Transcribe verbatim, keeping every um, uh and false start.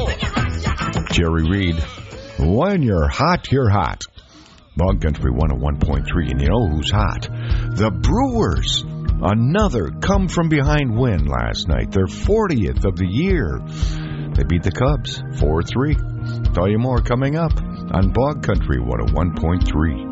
Jerry Reed. When you're hot, you're hot. Bog Country one oh one point three. And you know who's hot? The Brewers. Another come-from-behind win last night. Their fortieth of the year. They beat the Cubs four three. Tell you more coming up on Bog Country one oh one point three.